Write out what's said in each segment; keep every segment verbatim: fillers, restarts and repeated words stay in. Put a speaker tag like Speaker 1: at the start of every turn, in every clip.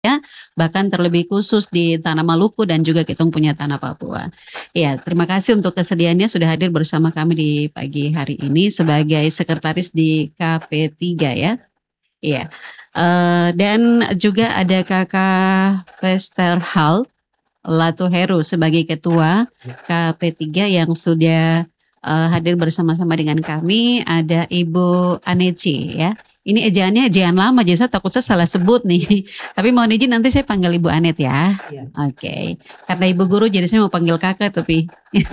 Speaker 1: ya, bahkan terlebih khusus di tanah Maluku dan juga kita punya tanah Papua. Ya, terima kasih untuk kesediaannya sudah hadir bersama kami di pagi hari ini sebagai sekretaris di K P tiga ya. Iya. Eh, dan juga ada Kakak Westerhal Latuheru sebagai ketua K P tiga yang sudah eh, hadir bersama-sama dengan kami. Ada Ibu Aneci ya. Ini ejaannya ejaan lama, jadi saya takut saya salah sebut nih. Tapi mohon izin nanti saya panggil Ibu Anet ya.
Speaker 2: Ya.
Speaker 1: Oke. Karena Ibu Guru jadi saya mau panggil kakak tapi.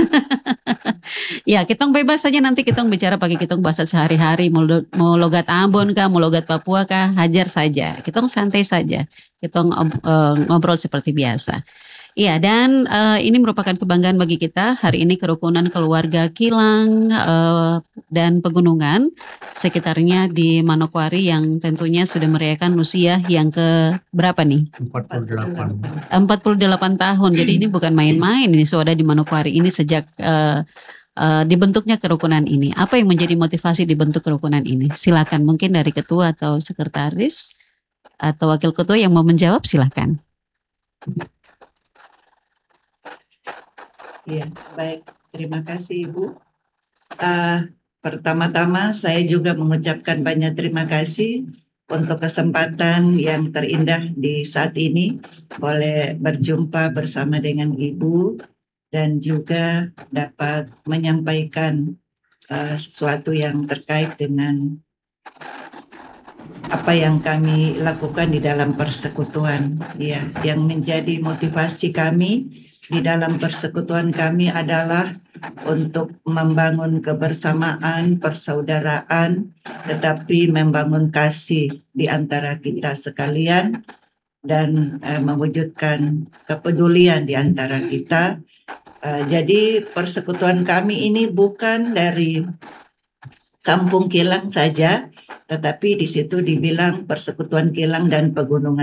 Speaker 1: Ya, kita bebas saja nanti kita bicara pakai kita bahasa sehari-hari, mau, lo- mau logat Ambon kah, mau logat Papua kah, hajar saja. Kita santai saja. Kita ngob- eh, ngobrol seperti biasa. Iya, dan eh, ini merupakan kebanggaan bagi kita. Hari ini kerukunan keluarga Kilang eh, dan Pegunungan sekitarnya di Manokwari yang tentunya sudah merayakan usia yang ke berapa nih?
Speaker 3: empat puluh delapan.
Speaker 1: empat puluh delapan tahun. Jadi ini bukan main-main ini saudara di Manokwari ini sejak eh, eh, dibentuknya kerukunan ini. Apa yang menjadi motivasi dibentuk kerukunan ini? Silakan mungkin dari ketua atau sekretaris atau wakil ketua yang mau menjawab silakan.
Speaker 2: Ya, baik. Terima kasih Ibu. Uh, pertama-tama saya juga mengucapkan banyak terima kasih untuk kesempatan yang terindah di saat ini boleh berjumpa bersama dengan Ibu dan juga dapat menyampaikan uh, sesuatu yang terkait dengan apa yang kami lakukan di dalam persekutuan, ya, yang menjadi motivasi kami di dalam persekutuan kami adalah untuk membangun kebersamaan, persaudaraan, tetapi membangun kasih di antara kita sekalian dan eh, mewujudkan kepedulian di antara kita. Eh, jadi persekutuan kami ini bukan dari Kampung Kilang saja, tetapi di situ dibilang Persekutuan Kilang dan Pegunungan.